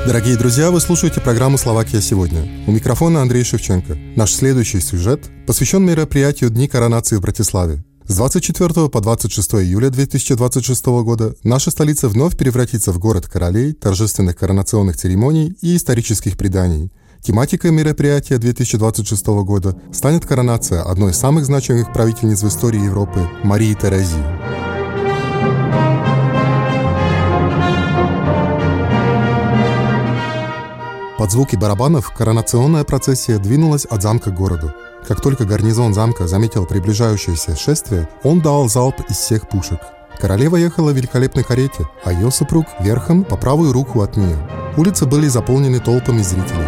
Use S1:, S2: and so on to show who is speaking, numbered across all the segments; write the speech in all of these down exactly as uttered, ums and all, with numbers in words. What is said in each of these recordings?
S1: Дорогие друзья, вы слушаете программу «Словакия сегодня». У микрофона Андрей Шевченко. Наш следующий сюжет посвящен мероприятию Дни коронации в Братиславе. С двадцать четвёртого по двадцать шестое июля две тысячи двадцать шестого года наша столица вновь превратится в город королей, торжественных коронационных церемоний и исторических преданий. Тематикой мероприятия две тысячи двадцать шестого года станет коронация одной из самых значимых правительниц в истории Европы – Марии Терезии. Под звуки барабанов коронационная процессия двинулась от замка к городу. Как только гарнизон замка заметил приближающееся шествие, он дал залп из всех пушек. Королева ехала в великолепной карете, а ее супруг верхом по правую руку от нее. Улицы были заполнены толпами зрителей.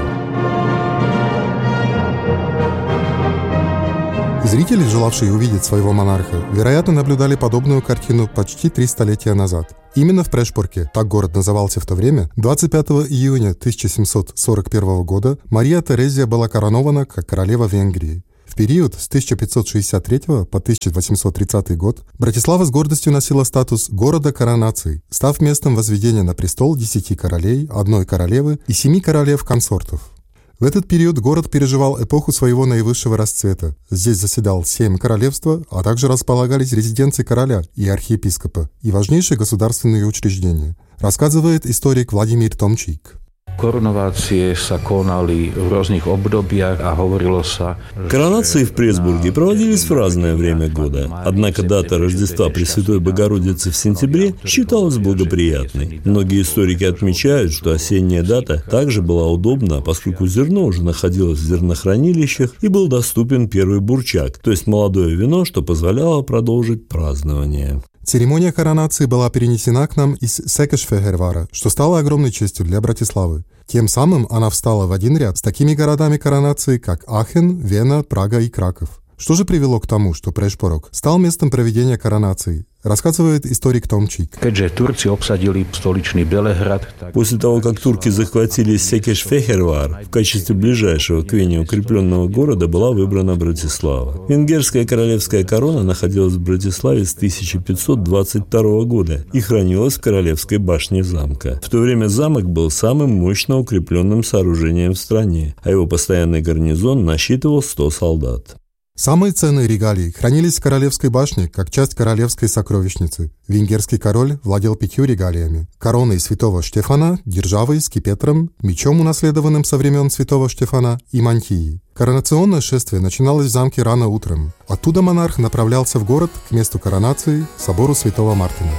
S1: Зрители, желавшие увидеть своего монарха, вероятно, наблюдали подобную картину почти три столетия назад. Именно в Прешпорке, так город назывался в то время, двадцать пятого июня тысяча семьсот сорок первого года Мария Терезия была коронована как королева Венгрии. В период с тысяча пятьсот шестьдесят третьего по тысяча восемьсот тридцатый год Братислава с гордостью носила статус города коронаций, став местом возведения на престол десяти королей, одной королевы и семи королев-консортов. В этот период город переживал эпоху своего наивысшего расцвета. Здесь заседал семь королевства, а также располагались резиденции короля и архиепископа и важнейшие государственные учреждения, рассказывает историк Владимир Томчик.
S2: Коронации
S3: в Пресбурге проводились в разное время года, однако дата Рождества Пресвятой Богородицы в сентябре считалась благоприятной. Многие историки отмечают, что осенняя дата также была удобна, поскольку зерно уже находилось в зернохранилищах и был доступен первый бурчак, то есть молодое вино, что позволяло продолжить празднование.
S1: Церемония коронации была перенесена к нам из Секешфехервара, что стало огромной честью для Братиславы. Тем самым она встала в один ряд с такими городами коронации, как Ахен, Вена, Прага и Краков. Что же привело к тому, что Прешпорок стал местом проведения коронации? Рассказывает историк Томчик.
S3: После того, как турки захватили Секеш-Фехервар, в качестве ближайшего к Вене укрепленного города была выбрана Братислава. Венгерская королевская корона находилась в Братиславе с тысяча пятьсот двадцать второго года и хранилась в королевской башне замка. В то время замок был самым мощно укрепленным сооружением в стране, а его постоянный гарнизон насчитывал сто солдат.
S1: Самые ценные регалии хранились в Королевской башне как часть королевской сокровищницы. Венгерский король владел пятью регалиями: короной святого Штефана, державой, скипетром, мечом, унаследованным со времен святого Штефана, и мантией. Коронационное шествие начиналось в замке рано утром. Оттуда монарх направлялся в город к месту коронации, собору святого Мартина.